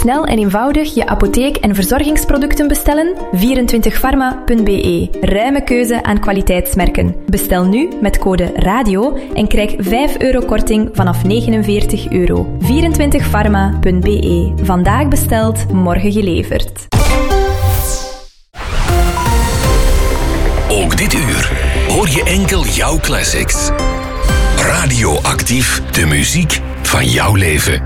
snel en eenvoudig je apotheek- en verzorgingsproducten bestellen? 24pharma.be. Ruime keuze aan kwaliteitsmerken. Bestel nu met code RADIO en krijg €5 korting vanaf €49. 24pharma.be. Vandaag besteld, morgen geleverd. Ook dit uur hoor je enkel jouw classics. Radioactief, de muziek van jouw leven.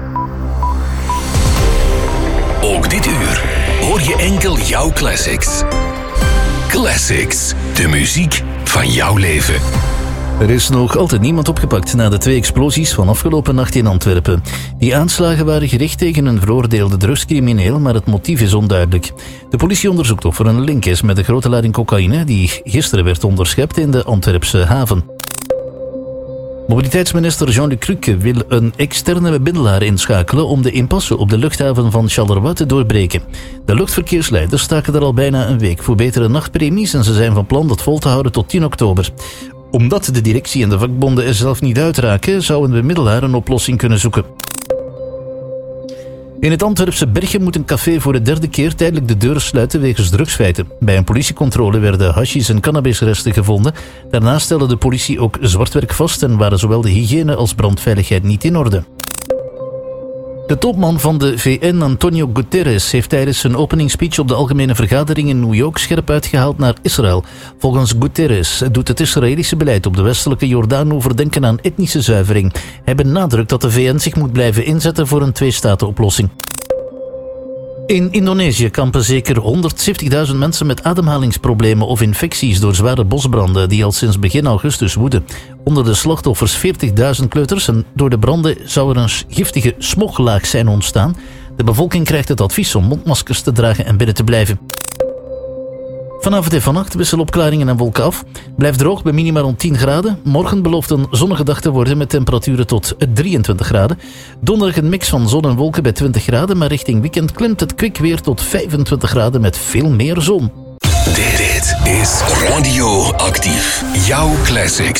Ook dit uur hoor je enkel jouw classics. Classics, de muziek van jouw leven. Er is nog altijd niemand opgepakt na de 2 explosies van afgelopen nacht in Antwerpen. Die aanslagen waren gericht tegen een veroordeelde drugscrimineel, maar het motief is onduidelijk. De politie onderzoekt of er een link is met de grote lading cocaïne die gisteren werd onderschept in de Antwerpse haven. Mobiliteitsminister Jean-Luc Cruque wil een externe bemiddelaar inschakelen om de impasse op de luchthaven van Charleroi te doorbreken. De luchtverkeersleiders staken er al bijna een week voor betere nachtpremies en ze zijn van plan dat vol te houden tot 10 oktober. Omdat de directie en de vakbonden er zelf niet uitraken, zou een bemiddelaar een oplossing kunnen zoeken. In het Antwerpse Berchem moet een café voor de 3e keer tijdelijk de deuren sluiten wegens drugsfeiten. Bij een politiecontrole werden hashis en cannabisresten gevonden. Daarnaast stelde de politie ook zwartwerk vast en waren zowel de hygiëne als brandveiligheid niet in orde. De topman van de VN, Antonio Guterres, heeft tijdens zijn openingsspeech op de Algemene Vergadering in New York scherp uitgehaald naar Israël. Volgens Guterres doet het Israëlische beleid op de westelijke Jordaanoever denken aan etnische zuivering. Hij benadrukt dat de VN zich moet blijven inzetten voor een 2-statenoplossing. In Indonesië kampen zeker 170.000 mensen met ademhalingsproblemen of infecties door zware bosbranden die al sinds begin augustus woeden. Onder de slachtoffers 40.000 kleuters en door de branden zou er een giftige smoglaag zijn ontstaan. De bevolking krijgt het advies om mondmaskers te dragen en binnen te blijven. Vanavond en vannacht wisselopklaringen en wolken af. Blijft droog bij minima rond 10 graden. Morgen belooft een zonnige dag te worden met temperaturen tot 23 graden. Donderdag een mix van zon en wolken bij 20 graden. Maar richting weekend klimt het kwik weer tot 25 graden met veel meer zon. Dit is Radioactief. Jouw classics.